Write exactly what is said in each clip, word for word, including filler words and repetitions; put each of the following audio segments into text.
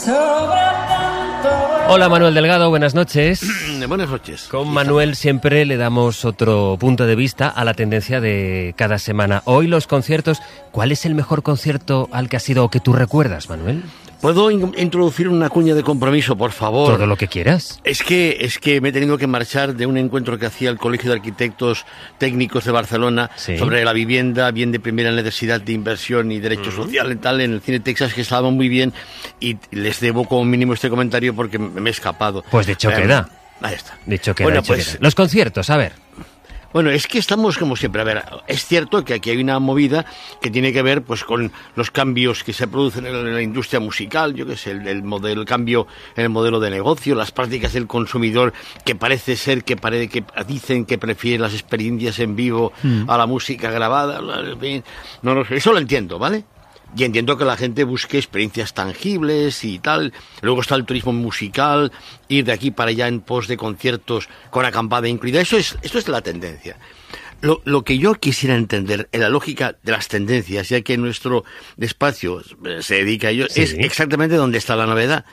Hola Manuel Delgado, buenas noches. Buenas noches. Con Manuel siempre le damos otro punto de vista a la tendencia de cada semana. Hoy los conciertos. ¿Cuál es el mejor concierto al que has ido o que tú recuerdas, Manuel? ¿Puedo in- introducir una cuña de compromiso, por favor? Todo lo que quieras. Es que, es que me he tenido que marchar de un encuentro que hacía el Colegio de Arquitectos Técnicos de Barcelona Sí. sobre la vivienda, bien de primera necesidad de inversión y derecho uh-huh. social y tal, en el Cine Texas, que estaba muy bien, y les debo como mínimo este comentario porque me he escapado. Pues dicho eh, queda. Ahí está. Dicho queda, bueno, dicho pues, queda. Los conciertos, a ver. Bueno, es que estamos como siempre. A ver, es cierto que aquí hay una movida que tiene que ver pues con los cambios que se producen en la industria musical, yo qué sé, el, el modelo, el cambio en el modelo de negocio, las prácticas del consumidor, que parece ser que parece que dicen que prefiere las experiencias en vivo mm. a la música grabada. No lo sé, eso lo entiendo, ¿vale? Y entiendo que la gente busque experiencias tangibles y tal. Luego está el turismo musical, ir de aquí para allá en pos de conciertos con acampada incluida. Eso es, eso es la tendencia. Lo, lo que yo quisiera entender en la lógica de las tendencias, ya que nuestro despacho se dedica a ello, sí. es exactamente dónde está la novedad.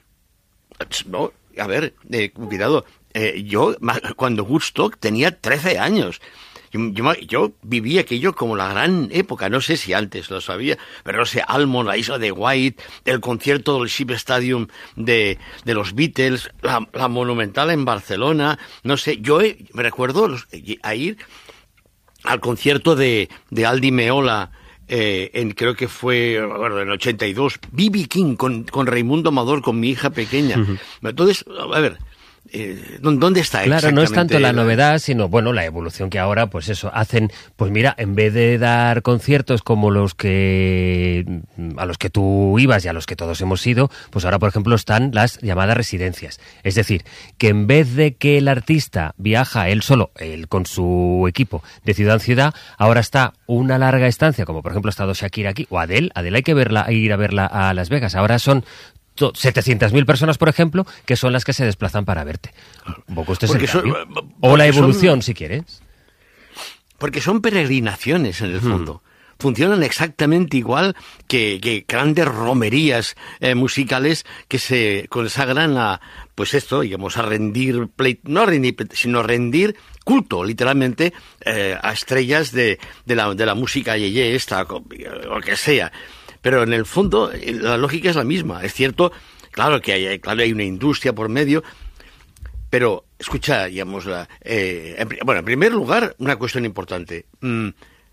No, a ver, eh, cuidado. Eh, yo, cuando Woodstock tenía trece años. Yo, yo, yo viví aquello como la gran época, no sé si antes lo sabía, pero no sé, Almond, la isla de White, el concierto del Ship Stadium de, de los Beatles, la, la Monumental en Barcelona, no sé, yo he, me recuerdo los, a ir al concierto de, de Aldi Meola, eh, en, creo que fue, bueno, en el ochenta y dos, B B King con, con Raimundo Amador, con mi hija pequeña. Uh-huh. Entonces, a ver... Eh, ¿Dónde está claro, exactamente? No es tanto la novedad, sino, bueno, la evolución que ahora, pues eso, hacen, pues mira, en vez de dar conciertos como los que, a los que tú ibas y a los que todos hemos ido, pues ahora, por ejemplo, están las llamadas residencias. Es decir, que en vez de que el artista viaja él solo, él con su equipo, de ciudad en ciudad, ahora está una larga estancia, como por ejemplo ha estado Shakira aquí, o Adele, Adele hay que verla, ir a verla a Las Vegas. Ahora son setecientas mil personas, por ejemplo, que son las que se desplazan para verte. Un poco este es el cambio. Son, o la evolución, son, si quieres. Porque son peregrinaciones, en el fondo. Hmm. Funcionan exactamente igual que, que grandes romerías eh, musicales que se consagran a, pues esto, digamos, a rendir, play, no a rendir, sino a rendir culto, literalmente, eh, a estrellas de, de, la, de la música yeye esta, o lo que sea. Pero en el fondo la lógica es la misma. Es cierto, claro que hay, claro, hay una industria por medio, pero escucha, digamos, la, eh, en, bueno, en primer lugar, una cuestión importante. Mm,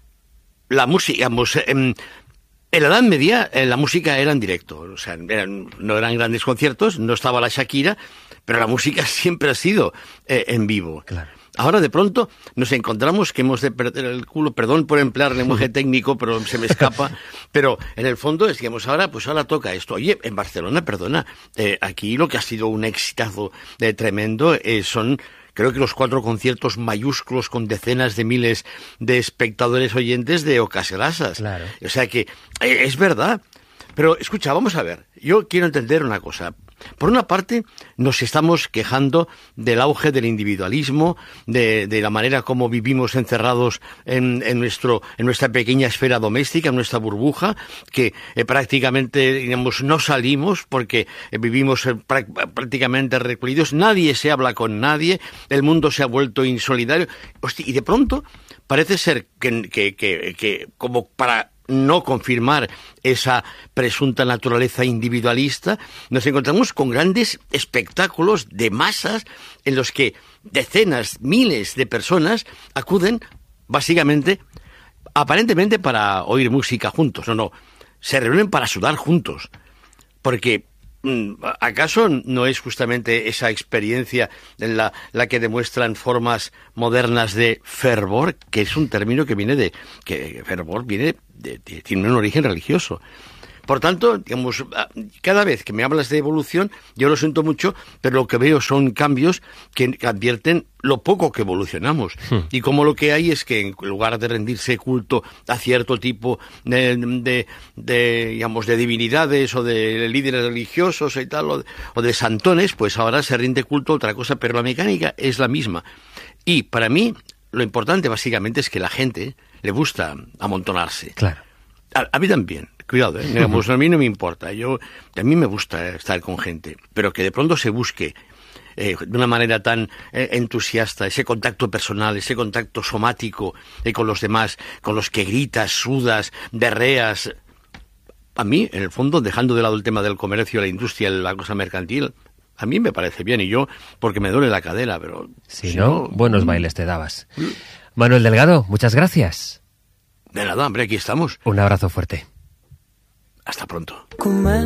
la música, digamos, en, en la Edad Media eh, la música era en directo, o sea, eran, no eran grandes conciertos, no estaba la Shakira, pero la música siempre ha sido eh, en vivo. Claro. Ahora de pronto nos encontramos que hemos de perder el culo, perdón por emplear lenguaje técnico, pero se me escapa, pero en el fondo es, digamos, ahora pues ahora toca esto. Oye, en Barcelona, perdona, eh, aquí lo que ha sido un exitazo de tremendo eh, son, creo que los cuatro conciertos mayúsculos con decenas de miles de espectadores oyentes de Ocasgrasas. Claro. O sea que eh, es verdad. Pero escucha, vamos a ver, yo quiero entender una cosa. Por una parte, nos estamos quejando del auge del individualismo, de, de la manera como vivimos encerrados en, en, nuestro, en nuestra pequeña esfera doméstica, en nuestra burbuja, que eh, prácticamente, digamos, no salimos porque eh, vivimos eh, prá- prácticamente recluidos, nadie se habla con nadie, el mundo se ha vuelto insolidario. Hostia, y de pronto parece ser que, que, que, que como para no confirmar esa presunta naturaleza individualista, nos encontramos con grandes espectáculos de masas en los que decenas, miles de personas acuden básicamente, aparentemente para oír música juntos. No, no, se reúnen para sudar juntos. Porque ¿acaso no es justamente esa experiencia la, la que demuestran formas modernas de fervor, que es un término que viene de, que fervor viene de, de, tiene un origen religioso? Por tanto, digamos, cada vez que me hablas de evolución, yo lo siento mucho, pero lo que veo son cambios que advierten lo poco que evolucionamos. Hmm. Y como lo que hay es que en lugar de rendirse culto a cierto tipo de, de, de digamos, de divinidades o de líderes religiosos y tal, o de, o de santones, pues ahora se rinde culto a otra cosa, pero la mecánica es la misma. Y para mí, lo importante básicamente es que la gente le gusta amontonarse. Claro. A, a mí también. cuidado, ¿eh? Digamos, a mí no me importa, yo, a mí me gusta estar con gente, pero que de pronto se busque Eh, de una manera tan eh, entusiasta, ese contacto personal, ese contacto somático eh, con los demás, con los que gritas, sudas, berreas. A mí, en el fondo, dejando de lado el tema del comercio, la industria, la cosa mercantil, a mí me parece bien, y yo, porque me duele la cadera, pero... Si, si no, no, buenos bailes te dabas. Manuel Delgado, muchas gracias. De nada, hombre, aquí estamos. Un abrazo fuerte. Hasta pronto.